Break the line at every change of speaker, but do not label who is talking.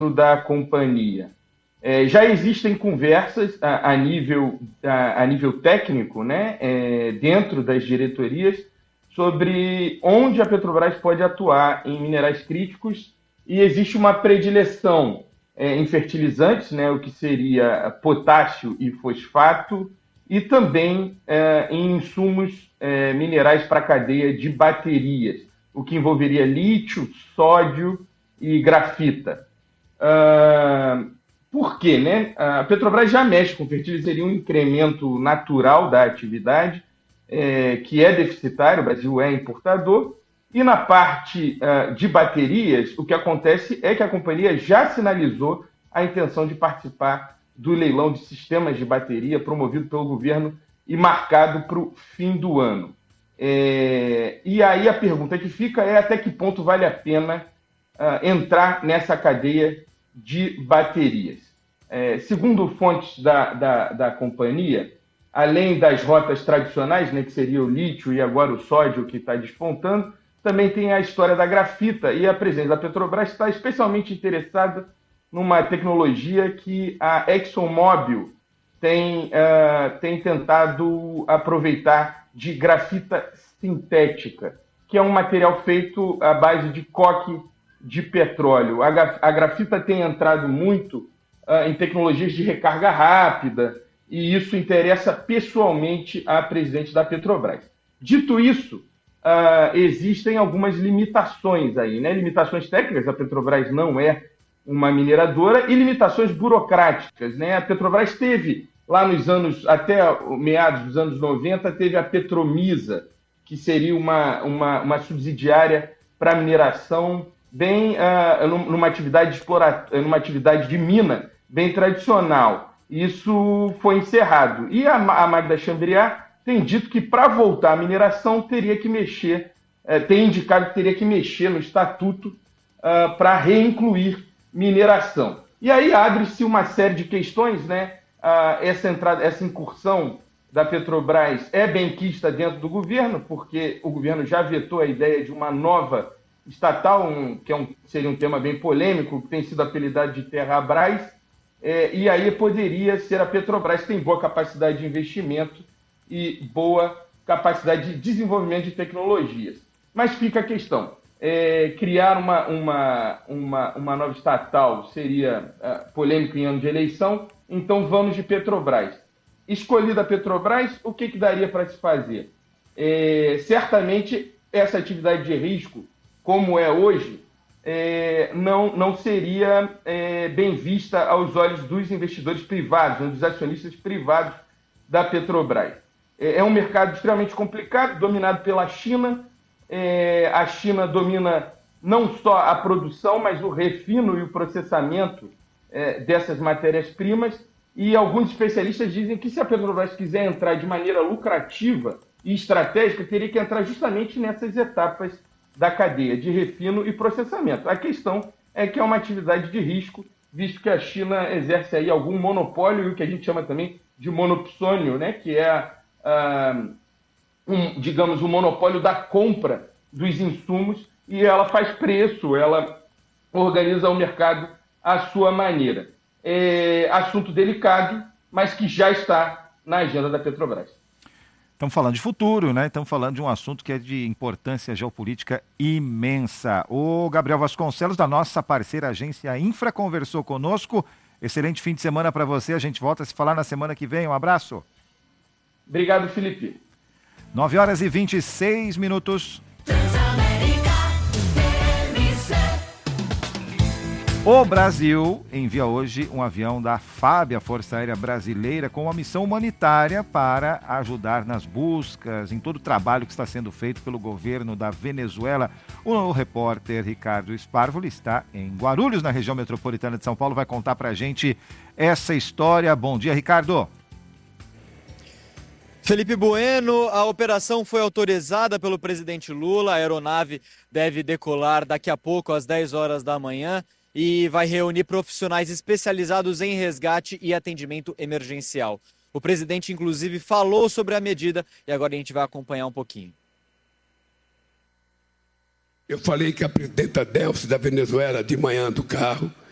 da companhia. Já existem conversas a nível técnico, né, dentro das diretorias, sobre onde a Petrobras pode atuar em minerais críticos, e existe uma predileção em fertilizantes, né, o que seria potássio e fosfato, e também em insumos minerais para a cadeia de baterias, o que envolveria lítio, sódio e grafita. Por quê, né? A Petrobras já mexe com fertilizantes, seria um incremento natural da atividade, que é deficitário, o Brasil é importador, e na parte de baterias, o que acontece é que a companhia já sinalizou a intenção de participar do leilão de sistemas de bateria promovido pelo governo e marcado para o fim do ano. E aí a pergunta que fica é até que ponto vale a pena entrar nessa cadeia de baterias. Segundo fontes da companhia, além das rotas tradicionais, né, que seria o lítio e agora o sódio que está despontando, também tem a história da grafita, e a presença da Petrobras está especialmente interessada numa tecnologia que a ExxonMobil tem tentado aproveitar, de grafita sintética, que é um material feito à base de coque de petróleo. A grafita tem entrado muito em tecnologias de recarga rápida, e isso interessa pessoalmente à presidente da Petrobras. Dito isso, existem algumas limitações aí, né? Limitações técnicas, a Petrobras não é uma mineradora, e limitações burocráticas, né? A Petrobras teve, lá nos anos, até meados dos anos 90, teve a Petromisa, que seria uma subsidiária para mineração, bem numa atividade de mina bem tradicional. Isso foi encerrado. E a Magda Chambriard tem dito que, para voltar à mineração, teria que mexer, tem indicado que teria que mexer no estatuto para reincluir mineração. E aí abre-se uma série de questões, né? Essa incursão da Petrobras é benquista dentro do governo, porque o governo já vetou a ideia de uma nova estatal, seria um tema bem polêmico, que tem sido apelidado de Terrabras, e aí poderia ser a Petrobras, que tem boa capacidade de investimento e boa capacidade de desenvolvimento de tecnologias. Mas fica a questão, criar uma nova estatal seria polêmico em ano de eleição, então vamos de Petrobras. Escolhida a Petrobras, o que daria para se fazer? Certamente essa atividade de risco, como é hoje, não seria bem vista aos olhos dos investidores privados, dos acionistas privados da Petrobras. É um mercado extremamente complicado, dominado pela China. A China domina não só a produção, mas o refino e o processamento dessas matérias-primas, e alguns especialistas dizem que, se a Petrobras quiser entrar de maneira lucrativa e estratégica, teria que entrar justamente nessas etapas da cadeia de refino e processamento. A questão é que é uma atividade de risco, visto que a China exerce aí algum monopólio, e o que a gente chama também de monopsônio, né, que é, digamos, o monopólio da compra dos insumos, e ela faz preço, ela organiza o mercado à sua maneira. Assunto delicado, mas que já está na agenda da Petrobras.
Estamos falando de futuro, né? Estamos falando de um assunto que é de importância geopolítica imensa. O Gabriel Vasconcelos, da nossa parceira agência Infra, conversou conosco. Excelente fim de semana para você. A gente volta a se falar na semana que vem. Um abraço.
Obrigado, Felipe.
9h26. O Brasil envia hoje um avião da FAB, a Força Aérea Brasileira, com uma missão humanitária para ajudar nas buscas, em todo o trabalho que está sendo feito pelo governo da Venezuela. O repórter Ricardo Sparvoli está em Guarulhos, na região metropolitana de São Paulo, vai contar para a gente essa história. Bom dia, Ricardo.
Felipe Bueno, a operação foi autorizada pelo presidente Lula. A aeronave deve decolar daqui a pouco, às 10 horas da manhã, e vai reunir profissionais especializados em resgate e atendimento emergencial. O presidente, inclusive, falou sobre a medida e agora a gente vai acompanhar um pouquinho.
Eu falei que a presidenta Delcy da Venezuela, de manhã do carro,